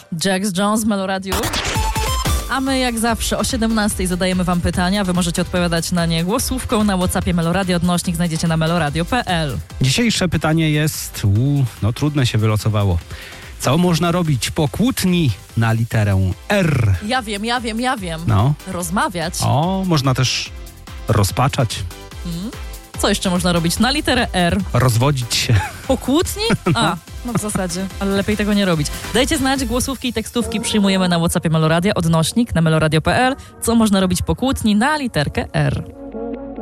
Jax Jones, Meloradiu. A my jak zawsze o 17:00 zadajemy wam pytania. Wy możecie odpowiadać na nie głosówką na WhatsAppie Meloradio. Odnośnik znajdziecie na meloradio.pl. Dzisiejsze pytanie jest... trudne się wylosowało. Co można robić po kłótni na literę R? Ja wiem. No. Rozmawiać. Można też rozpaczać. Co jeszcze można robić na literę R? Rozwodzić się. Po kłótni? No w zasadzie, ale lepiej tego nie robić. Dajcie znać, głosówki i tekstówki przyjmujemy na WhatsAppie Meloradia, odnośnik na meloradio.pl. Co można robić po kłótni na literkę R?